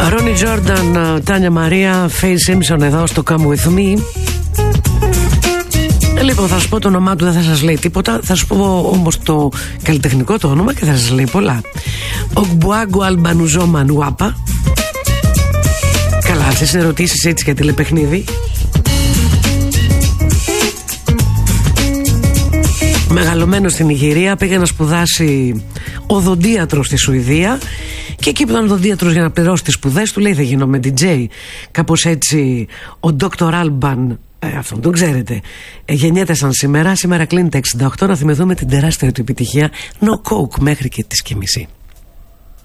Ρόνι Τζόρνταν, Τάνια Μαρία, Φέι Σίμψον εδώ στο Come With Me. Λοιπόν, θα σου πω το όνομά του, δεν θα σας λέει τίποτα. Θα σου πω όμως το καλλιτεχνικό το όνομα και θα σας λέει πολλά. Ογμπουάγκου Αλμπανουζό Μανουάπα. Καλά, αυτές είναι ερωτήσεις έτσι για τηλεπαιχνίδι. Μεγαλωμένος στην Ιγυρία, πήγε να σπουδάσει οδοντίατρο στη Σουηδία. Και εκεί που ήταν οδοντίατρος για να πληρώσει τις σπουδές του, λέει δεν γίνομαι DJ. Κάπως έτσι ο Dr. Alban, αυτόν τον ξέρετε, γεννιέται σαν σήμερα κλείνει τα 68. Να θυμηθούμε την τεράστια του επιτυχία No Coke μέχρι και τις και μισή.